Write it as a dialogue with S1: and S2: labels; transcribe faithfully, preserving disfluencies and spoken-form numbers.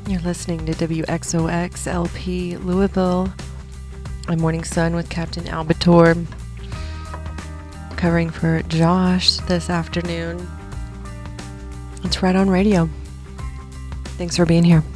S1: You're listening to W X O X L P Louisville. I'm Morning Sun with Captain Albator, covering for Josh this afternoon. It's Right On Radio. Thanks for being here.